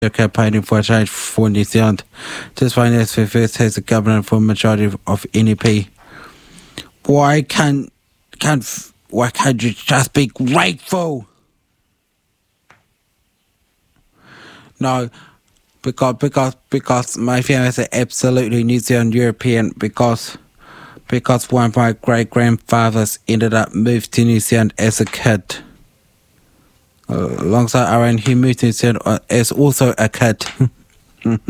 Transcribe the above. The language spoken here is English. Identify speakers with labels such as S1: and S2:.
S1: campaigning for a change for New Zealand. Despite NSW first has a government for a majority of NEP. Why can't you just be grateful? No, because my family is absolutely New Zealand European because one of my great grandfathers ended up moved to New Zealand as a kid. Alongside Aaron, he moved to New Zealand as also a kid.